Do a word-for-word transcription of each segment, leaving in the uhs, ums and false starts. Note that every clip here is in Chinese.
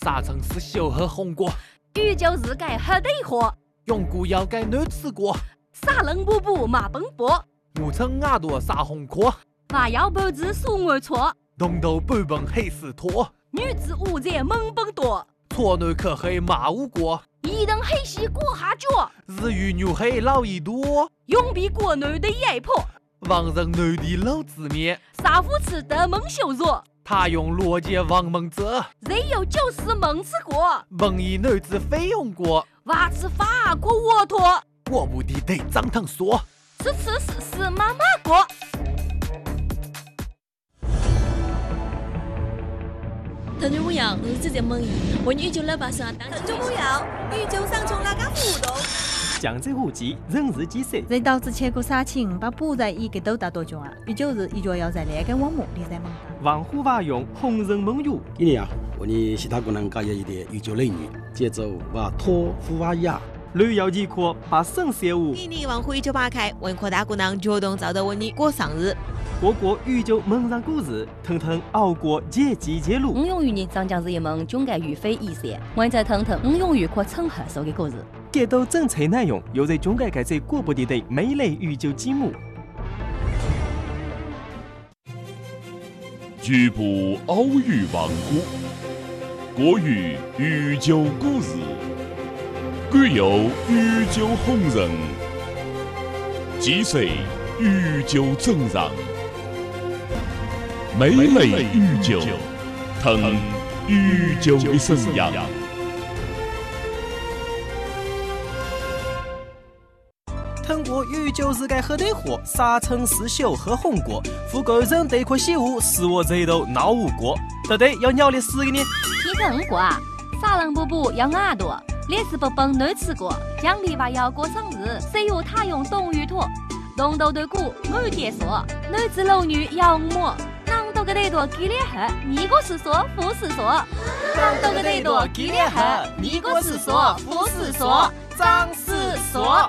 沙城市小河红果， 宇宙日改黑对火， 永固要改南吃果， 沙冷布布马奔波， 五层牙朵沙红壳， 娃要脖子数我错， 东头半本黑丝拖， 女子五在猛奔多， 错内可黑马无果， 一等黑西过下脚， 日语牛黑老一多， 永比国内的压迫， 王人内地老字面， 沙夫吃的蒙羞辱。 他用逻辑王蒙泽， 人有就是蒙吃过， 蒙以女子费用过， 娃吃法过沃托， 过不的得张腾说， 吃吃是是妈妈过。 听众朋友，我是在蒙语，我宇宙老爸说当。 听众朋友，宇宙上从哪个互动？ 江浙沪籍人日几岁？ 人导致千古杀青，把不在一个都打多久啊？宇宙日一脚要在那个网目里在蒙。 王虎娃用红人蒙语。 今年啊，我们其他姑娘搞一点宇宙类女，节奏娃托夫娃雅。 旅游极客把省事务。 今年王虎宇宙八开，文科大姑娘主动找到我你过生日。 过过宇宙蒙上故事，腾腾熬过节季节路。 我用于你长江日一蒙中改语非意思，我在腾腾，我用于可称合手的故事。 给到精彩内容，又在中改改在过不地的美丽宇宙节目。 局部奥语王国，国语宇宙故事，具有宇宙红人，几岁宇宙正常，美丽宇宙，腾宇宙的生养。 通过宇宙世界黑对火，沙城市小和红果，富贵人对块喜物，使我这头闹无果。到底要鸟的死个呢？ 提成过啊，沙冷布布要耳朵，烈士不崩难吃过，奖励娃要过生日，谁有他用冬雨托，龙头对鼓我爹说，男子老女要摸。啷多个得多给脸黑，你个是说不是说？啷多个得多给脸黑，你个是说不是说？张是说。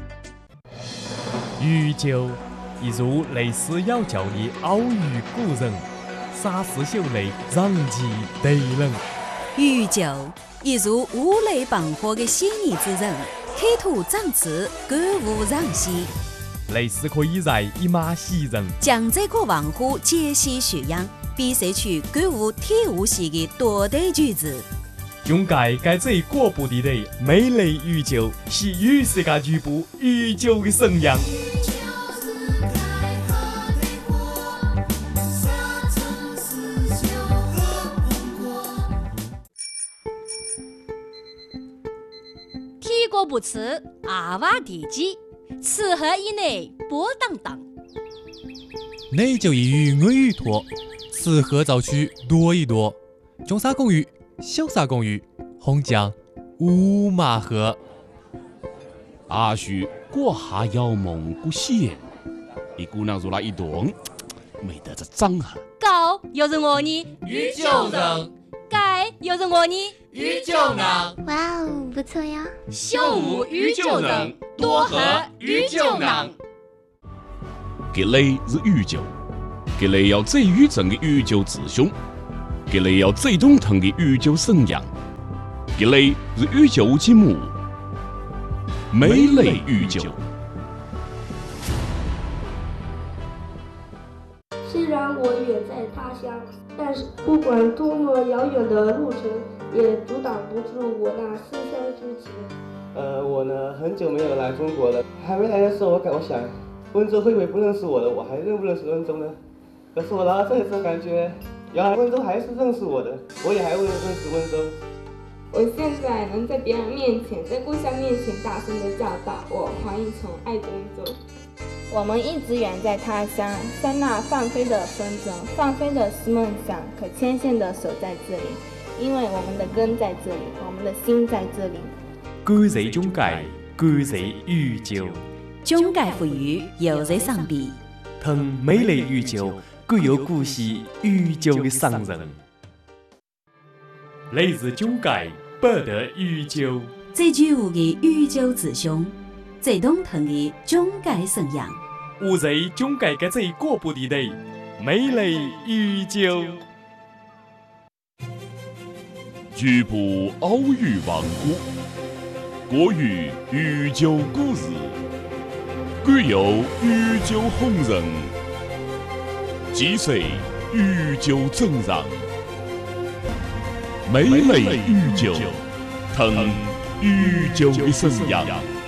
宇宙一如类似要教的奥语古人，沙士秀类让其对人。 宇宙一如五雷傍火的嫌疑之人，企图长刺，歌舞让戏。 类似可以在一马袭人， 将这个王虎解析学养，比赛出歌舞体舞系的多对句子。 用改改这过不地的美丽宇宙，是与世界局部宇宙的生养。 提过不吃，阿娃地基，吃喝以内波荡荡。 内就一语我语托，吃喝早去多一多。中沙公寓。小沙公寓，红酱五马河。 阿叔过下要蒙古县，一姑娘入来一顿，没得这张哈。 高有人我你， 宇宙人； 改有人我你， 宇宙人。 哇哦，不错呀！ 秀武宇宙人，多和宇宙人。 这类是宇宙，这类要最宇宙的宇宙之兄。这类要最中腾的宇宙生养，这类是宇宙节目，美丽宇宙。 虽然我远在他乡，但是不管多么遥远的路程，也阻挡不住我那思乡之情。 呃，我呢很久没有来中国了，还没来的时候，我感我想，温州会不会不认识我的？我还认不认识温州呢？可是我来到这里之后，感觉。原来温州还是认识我的，我也还会认识温州。 我现在能在别人面前，在故乡面前大声地叫道：“我黄一从爱着温州。” 我们一直远在他乡，在那放飞的风筝，放飞的是梦想，可牵线的手在这里，因为我们的根在这里，我们的心在这里。 感谢中介，感谢宇宙， 中介赋予又在上边， 腾美丽宇宙。具有故事宇宙的商人，来自中介不得宇宙。 最具有的宇宙之兄，最懂腾的中介生养。 我在中介嘅最过不地的美丽宇宙。 局部奥羽王国，国语御酒故事，贵有御酒红人，几岁御酒正让，美类御酒，腾御酒的生涯。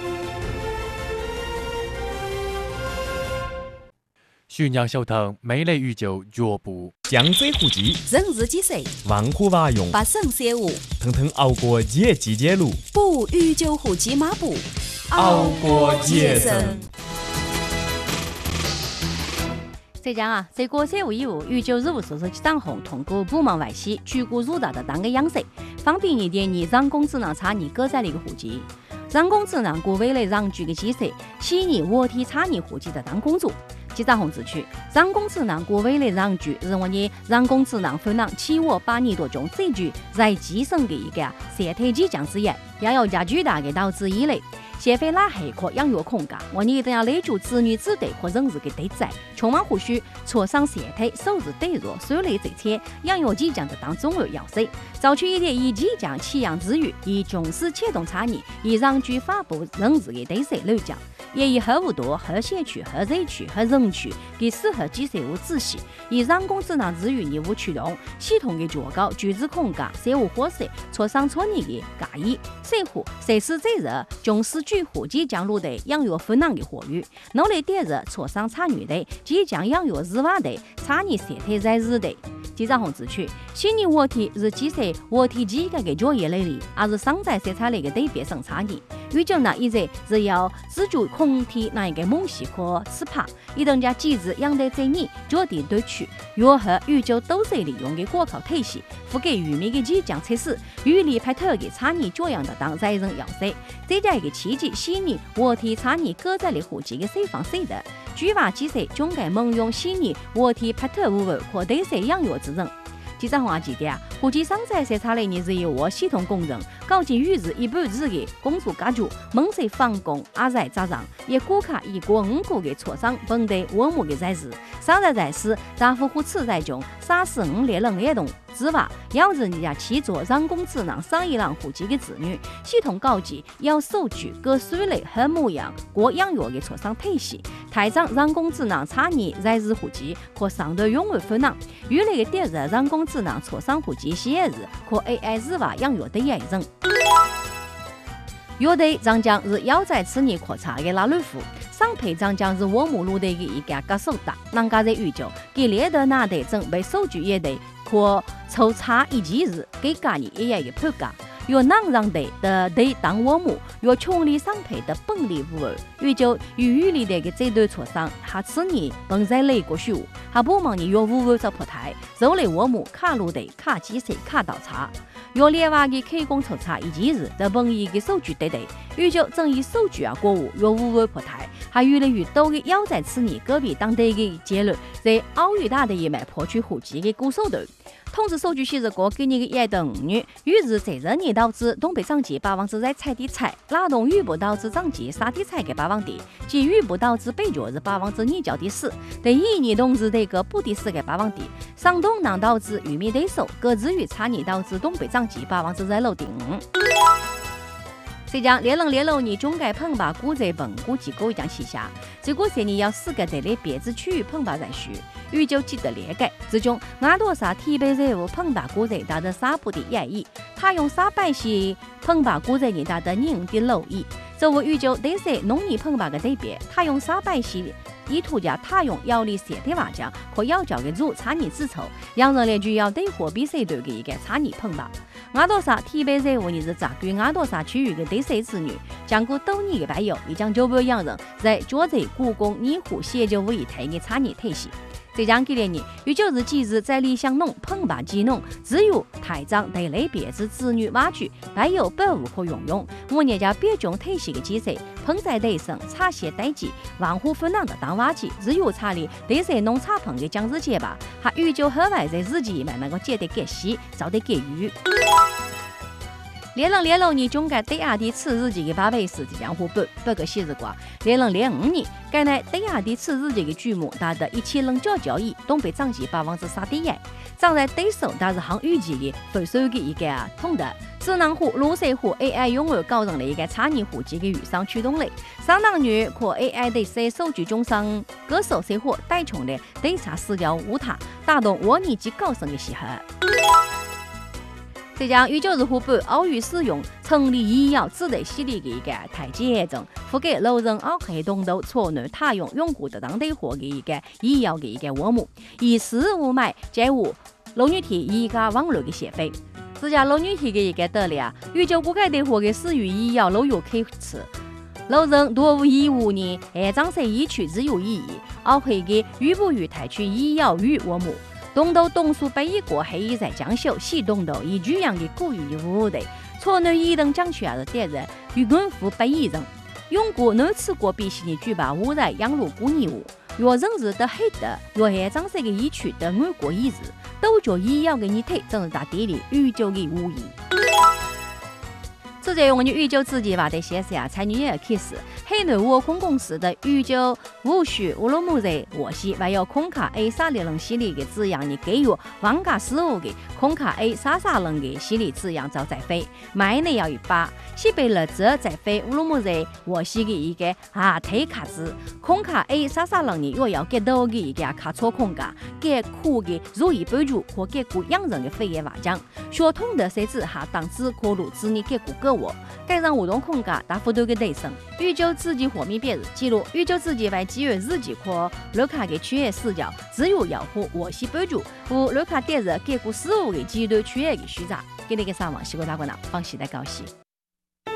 徐娘小腾美类御酒脚步， 江水湖集， 人日几岁， 万户瓦用， 八省三五， 腾腾熬过野季节路， 步御酒湖骑马步， 熬过野生。 浙江啊，在过三五以后，御酒事务所设计长红通过部门外系举国入大的当个样式，方便你点你人工智能查你各在的一个户籍。人工智能过未来让举个机制，悉尼活体查你户籍的当工作。记者红指出，人工智能过未来让举是我们人工智能赋能起我八年多中最具在提升的一个生态迹象之一，也有加巨大的导致依赖。消费拉黑可养育空间，我们一定要累住子女子弟和人日的对债，充满或许挫伤生态收入对弱，所累这些养育迹象的当中而要塞，造出一点以迹象起养之余，以重视启动产业，以让具发布人日的对谁流讲，也以合无多、合社区、合社区、合人区给适合机设务仔细，以人工智能之余业务驱动系统的较高居住空间，社会伙食挫伤创业的介意，社会谁是最热重视。据户籍降落的养育分能的活跃，努力点日磋商参与的即将养育日外的产业生态在日的。记者红指出，悉尼活体是基设活体机构的就业能力，也是生产生产力的对比生产业。预计呢，现在是要自主空体那一个梦系和司法，一等家机制养的专业决定对区，如何预计都是利用的国考体系，覆盖域名的即将测试，与力派头的产业这样的当在人要塞，这家一个契机，悉尼活体产业各在的户籍的释放谁的，举法机设总该蒙用悉尼活体派头无为和对谁养育之人。记者红也记得啊，户籍生产生产类你是由我系统工人搞进于日一半日的工作解决，猛水放工也在早上，也顾客一个五个的磋商本地我们的在日，上在在时，丈夫和此在中三十五列人联动之外，要人家去做人工智能上一郎户籍的子女，系统高级要收取各水类和模样各养育的磋商体系，台上人工智能产业在日户籍和上头永为分能，原来的点日人工智能磋商户籍写日和 A I 日外养育的一人。乐队长江是要在此年扩查的拉鲁夫，上配长江是我们路队的一家歌手打，人家在预计给列德拿队准备手举乐队和抽查一几日给家里一样的判价。越能让队的队当我们越穷力上配的本地无二，预计与与里的这段磋商，下次年本在雷国学，还不忙你越无二找破台，肉类我们卡路队卡几岁卡倒茶。越列外的开工抽查一几日的本意的手举对对，预计正以手举啊过户越无二破台，还越来越多的要在此年隔壁当地的结论，在奥运大的一脉破取户籍的鼓手头。通知数据显示过，今年的一到五月，雨日在热年导致东北涨价百分之在菜地菜，拉动雨不导致涨价沙地菜的百分点，及雨不导致北角是百分之二角的四，第一年冬日的个不第四个百分点，上东南导致玉米对手，各自于差年导致东北涨价百分之在六点五。浙江猎人猎六年中该澎湃股在本股机构一将旗下，结果三年要四个在的别子区域澎湃在徐，预计记得列改。之中，俺多少提备任务澎湃股在达的三部的一亿，他用三百些澎湃股在你达的二点六亿。这我预计对些农业澎湃的对比，他用三百些。以土家他用要力生态瓦匠和要交给入产业自筹，让人类就要对货比谁对的一个产业澎湃。俺多少提备任务你是查据俺多少区域的对谁子女，将过多年的朋友，已将九百洋人在做在故宫泥湖协救为一体的产业体系。浙江这两年，有就是几日在理想农澎湃技农，只有台长对类别子子女挖掘，还有保护和运用。我人家别种体系的机制，澎湃对生茶叶代际，万户分浪的当挖机，只有查理对谁农产品的将日结吧，还预计海外在日期慢慢个接得改细，早得改余。 二零零六年，中间对亚第次世界的八倍世界样画版，不过显示过，二零零五年，该呢对亚第次世界的规模达到一千零九交易，东北涨起百分之三点一，站在对手但是行预期的分数的一个统的。智能化、路线化 A I 永远构成了一个产业化及的预算驱动力，相当于可 A I 对些数据中上各手社会带动的对查市场舞台，打动我年级高升的时候。这将宇宙日画版奥语使用成立医药自类系列的一个台阶中，覆盖路人奥黑东都错内他用用户的当地化的一个医药的一个项目，以十五买解五老女体一个网络的协会。自家老女体的一个得了，宇宙国家的化的使于医药老有可吃。老人多无一五年，二张三医区只有意义，奥黑的与不与台区医药与项目。东都东苏北一国黑一在江秀西东都以这样的古语服的，错内一等江区也是点人与官府北一人，用过南次国必须的举办污染养路古业务，若人日的黑的，若二张三个医区的外国医日，都叫医药的你腿，真是大地里宇宙的无疑。这在我们宇宙自己话的写下参与也开始，黑内沃空公司的宇宙无序乌鲁木齐我系还有空卡 A 三六零系列的字样，你给予王家师傅的空卡 A 三三零的系列字样就在飞，买呢要一把，西北了则在飞乌鲁木齐我系的一个啊推卡子，空卡 A 三三零呢又要给到的一个卡错空架，给苦的如意帮助或给股养人的肺炎瓦浆，血统的设置下档次可录制你给股个。该让活动空间大幅度的提升。宇宙自己画面表示记录宇宙自己为基于日记可楼卡的区域视角，只有要和我系帮助和楼卡电视给过事物的极端区域的虚假。给那个上网西瓜大官呢，放心的高兴。